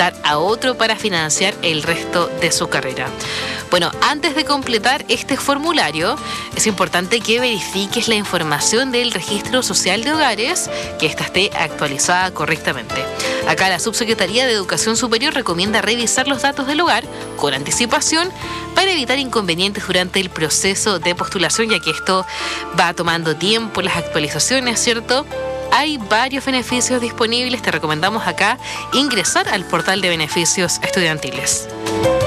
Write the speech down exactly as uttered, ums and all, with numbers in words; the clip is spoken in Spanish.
solicitar a otro para financiar el resto de su carrera. Bueno, antes de completar este formulario, es importante que verifiques la información del Registro Social de Hogares, que ésta esté actualizada correctamente. Acá la Subsecretaría de Educación Superior recomienda revisar los datos del hogar con anticipación para evitar inconvenientes durante el proceso de postulación, ya que esto va tomando tiempo, las actualizaciones, ¿cierto? Hay varios beneficios disponibles. Te recomendamos acá ingresar al portal de beneficios estudiantiles.